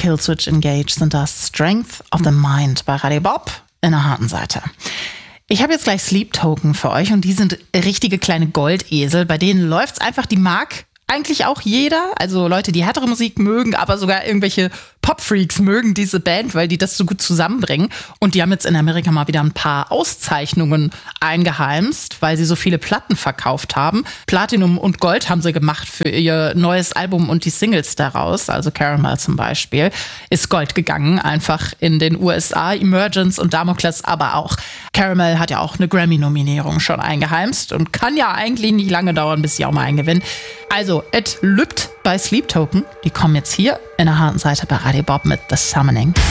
Killswitch Engage sind das Strength of the Mind bei Radio Bob in der harten Seite. Ich habe jetzt gleich Sleep Token für euch und die sind richtige kleine Goldesel. Bei denen läuft's einfach, die mag eigentlich auch jeder. Also Leute, die härtere Musik mögen, aber sogar irgendwelche Popfreaks mögen diese Band, weil die das so gut zusammenbringen. Und die haben jetzt in Amerika mal wieder ein paar Auszeichnungen eingeheimst, weil sie so viele Platten verkauft haben. Platinum und Gold haben sie gemacht für ihr neues Album und die Singles daraus. Also Caramel zum Beispiel ist Gold gegangen, einfach in den USA. Emergence und Damocles aber auch. Caramel hat ja auch eine Grammy-Nominierung schon eingeheimst und kann ja eigentlich nicht lange dauern, bis sie auch mal einen gewinnt. Also, Ed Lübt bei Sleep Token. Die kommen jetzt hier in der harten Seite bei Radio Bob mit The Summoning.